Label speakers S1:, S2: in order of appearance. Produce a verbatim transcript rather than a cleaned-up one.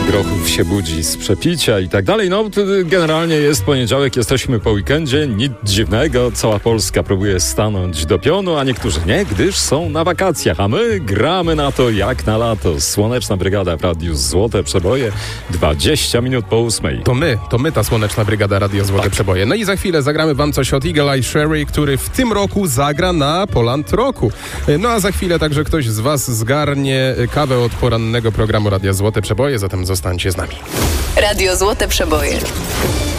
S1: Grochów się budzi z przepicia i tak dalej. No, generalnie jest poniedziałek, jesteśmy po weekendzie, nic dziwnego, cała Polska próbuje stanąć do pionu, a niektórzy nie, gdyż są na wakacjach, a my gramy na to jak na lato. Słoneczna Brygada w Radiu Złote Przeboje, dwadzieścia minut po ósmej.
S2: To my, to my ta Słoneczna Brygada Radio Złote
S1: tak.
S2: Przeboje. No i za chwilę zagramy wam coś od Eagle Eye Cherry, który w tym roku zagra na Poland Rocku. No a za chwilę także ktoś z was zgarnie kawę od porannego programu Radio Złote Przeboje, zatem zostańcie z nami.
S3: Radio Złote Przeboje.